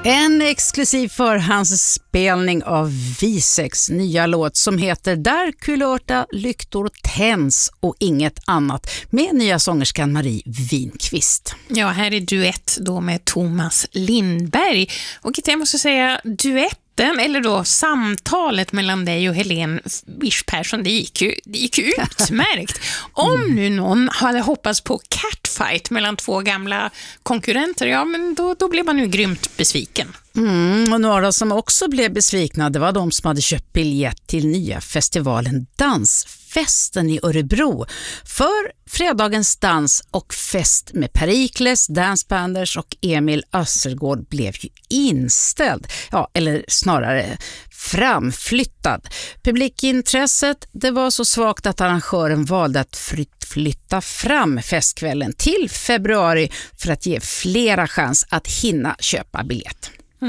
En exklusiv förhandsspelning av Visex nya låt som heter Där kulörta lyktor tänds och inget annat med nya sångerskan Marie Winqvist. Ja, här är duett då med Thomas Lindberg. Och jag måste säga, duetten eller då samtalet mellan dig och Helene Wisch Persson, det gick ju utmärkt. Om nu någon hade hoppats på catfight mellan två gamla konkurrenter, ja men då blev man ju grymt besviken. Och några som också blev besvikna, det var de som hade köpt biljett till nya festivalen Dansfesten i Örebro. För fredagens dans och fest med Perikles, Dancebanders och Emil Össergård blev ju inställd. Ja, eller snarare framflyttad. Publikintresset, det var så svagt att arrangören valde att flytta fram festkvällen till februari för att ge flera chans att hinna köpa biljett.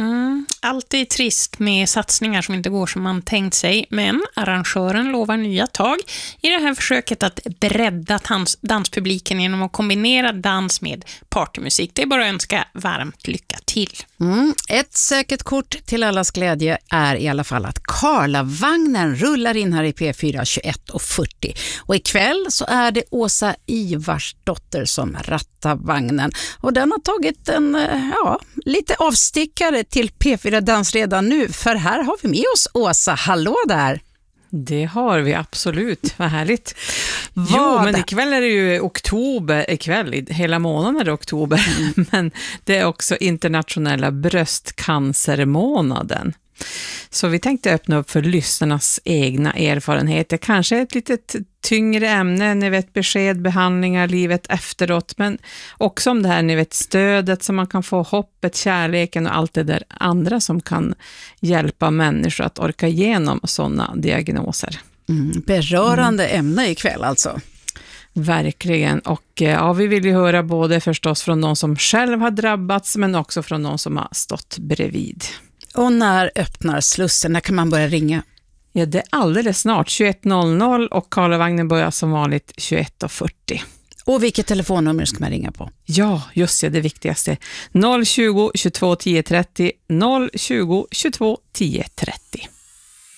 Alltid trist med satsningar som inte går som man tänkt sig, men arrangören lovar nya tag i det här försöket att bredda danspubliken genom att kombinera dans med partymusik. Det är bara att önska varmt lycka till. Ett säkert kort till allas glädje är i alla fall att Karlavagnen rullar in här i P4 21:40. Och ikväll så är det Åsa Ivarsdotter som rattar vagnen. Och den har tagit en lite avstickare till P4 Dans redan nu. För här har vi med oss Åsa. Hallå där! Det har vi absolut, vad härligt. Jo, men ikväll är det ju oktober, ikväll, hela månaden är det oktober, men det är också internationella bröstcancermånaden. Så vi tänkte öppna upp för lyssnarnas egna erfarenheter, kanske ett litet tyngre ämne, ni vet besked, behandlingar, livet efteråt, men också om det här, ni vet stödet som man kan få, hoppet, kärleken och allt det där andra som kan hjälpa människor att orka igenom sådana diagnoser. Berörande ämne ikväll alltså. Verkligen, och vi vill ju höra både förstås från någon som själv har drabbats men också från någon som har stått bredvid. Och när öppnar slussen? När kan man börja ringa? Ja, det är alldeles snart, 21:00 och Karlavagnen börjar som vanligt 21:40. Och vilket telefonnummer ska man ringa på? Ja, just det viktigaste. 020 22 10 30, 020 22 10 30.